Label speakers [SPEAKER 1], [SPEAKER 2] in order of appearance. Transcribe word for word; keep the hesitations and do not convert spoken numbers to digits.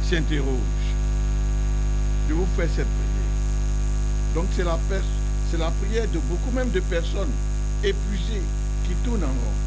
[SPEAKER 1] s'interroge. Je vous fais cette prière. Donc c'est la, c'est la prière de beaucoup même de personnes épuisées qui tournent en rond.